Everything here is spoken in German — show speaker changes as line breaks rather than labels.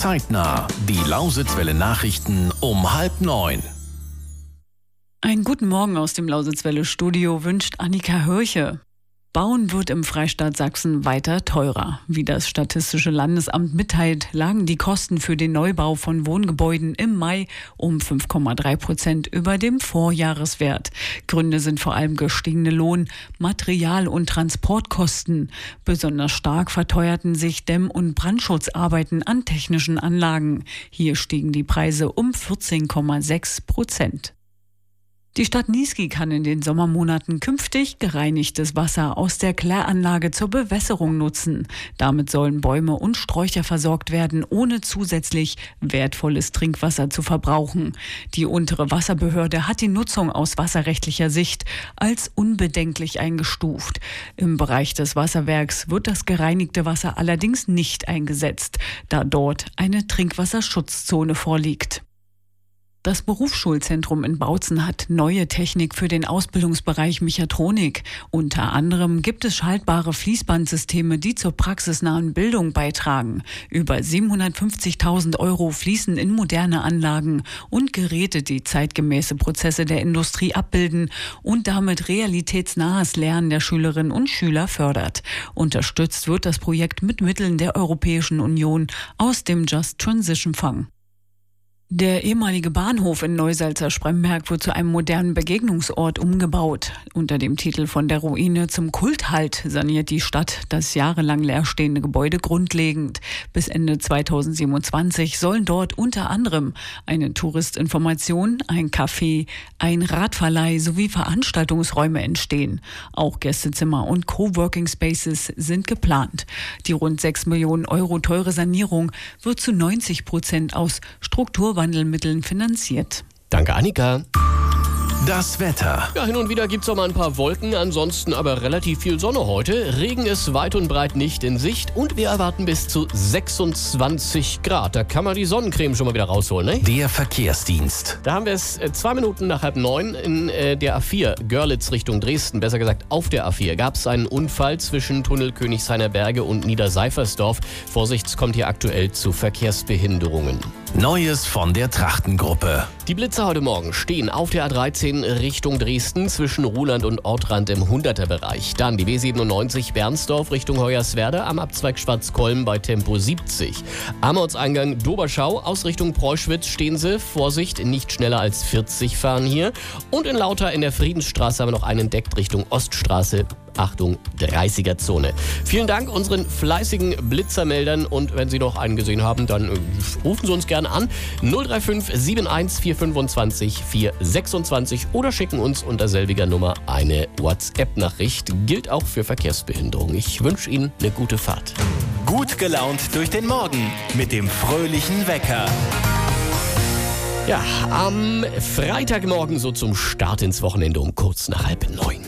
Zeitnah. Die Lausitzwelle Nachrichten um 8:30.
Einen guten Morgen aus dem Lausitzwelle-Studio wünscht Annika Hörche. Bauen wird im Freistaat Sachsen weiter teurer. Wie das Statistische Landesamt mitteilt, lagen die Kosten für den Neubau von Wohngebäuden im Mai um 5,3% über dem Vorjahreswert. Gründe sind vor allem gestiegene Lohn-, Material- und Transportkosten. Besonders stark verteuerten sich Dämm- und Brandschutzarbeiten an technischen Anlagen. Hier stiegen die Preise um 14,6%. Die Stadt Niesky kann in den Sommermonaten künftig gereinigtes Wasser aus der Kläranlage zur Bewässerung nutzen. Damit sollen Bäume und Sträucher versorgt werden, ohne zusätzlich wertvolles Trinkwasser zu verbrauchen. Die untere Wasserbehörde hat die Nutzung aus wasserrechtlicher Sicht als unbedenklich eingestuft. Im Bereich des Wasserwerks wird das gereinigte Wasser allerdings nicht eingesetzt, da dort eine Trinkwasserschutzzone vorliegt. Das Berufsschulzentrum in Bautzen hat neue Technik für den Ausbildungsbereich Mechatronik. Unter anderem gibt es schaltbare Fließbandsysteme, die zur praxisnahen Bildung beitragen. Über 750.000 € fließen in moderne Anlagen und Geräte, die zeitgemäße Prozesse der Industrie abbilden und damit realitätsnahes Lernen der Schülerinnen und Schüler fördert. Unterstützt wird das Projekt mit Mitteln der Europäischen Union aus dem Just Transition Fund. Der ehemalige Bahnhof in Neusalza-Spremberg wird zu einem modernen Begegnungsort umgebaut. Unter dem Titel Von der Ruine zum Kulthalt saniert die Stadt das jahrelang leerstehende Gebäude grundlegend. Bis Ende 2027 sollen dort unter anderem eine Touristinformation, ein Café, ein Radverleih sowie Veranstaltungsräume entstehen. Auch Gästezimmer und Coworking Spaces sind geplant. Die rund 6 Millionen € teure Sanierung wird zu 90% aus Strukturwandelmitteln finanziert.
Danke, Annika.
Das Wetter.
Ja, hin und wieder gibt's auch mal ein paar Wolken, ansonsten aber relativ viel Sonne heute. Regen ist weit und breit nicht in Sicht und wir erwarten bis zu 26 Grad. Da kann man die Sonnencreme schon mal wieder rausholen, ne?
Der Verkehrsdienst.
Da haben wir es 2 Minuten nach 8:30 in der A4 Görlitz Richtung Dresden. Besser gesagt, auf der A4 gab es einen Unfall zwischen Tunnel Königshainer Berge und Niederseifersdorf. Vorsicht, es kommt hier aktuell zu Verkehrsbehinderungen.
Neues von der Trachtengruppe.
Die Blitzer heute Morgen stehen auf der A13 Richtung Dresden zwischen Ruhland und Ortrand im 100er-Bereich. Dann die B97 Bernsdorf Richtung Hoyerswerda am Abzweig Schwarzkolm bei Tempo 70. Am Ortseingang Doberschau aus Richtung Preuschwitz stehen sie. Vorsicht, nicht schneller als 40 fahren hier. Und in Lauter in der Friedensstraße haben wir noch einen entdeckt Richtung Oststraße. Achtung, 30er-Zone. Vielen Dank unseren fleißigen Blitzermeldern und wenn Sie noch einen gesehen haben, dann rufen Sie uns gerne an 035 71 425 426 oder schicken uns unter selbiger Nummer eine WhatsApp-Nachricht. Gilt auch für Verkehrsbehinderung. Ich wünsche Ihnen eine gute Fahrt.
Gut gelaunt durch den Morgen mit dem fröhlichen Wecker.
Ja, am Freitagmorgen so zum Start ins Wochenende um kurz nach 8:30.